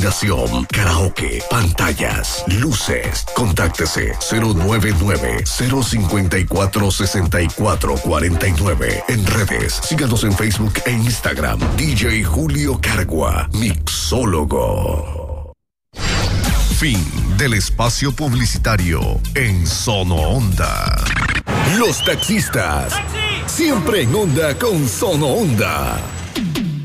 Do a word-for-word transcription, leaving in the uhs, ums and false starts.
iluminación, karaoke, pantallas, luces. Contáctese cero nueve nueve, cero cinco cuatro, seis cuatro cuatro nueve. En redes, síganos en Facebook e Instagram. D J Julio Cargua, mixólogo. Fin del espacio publicitario en Sono Onda. Los taxistas, siempre en onda con Sono Onda.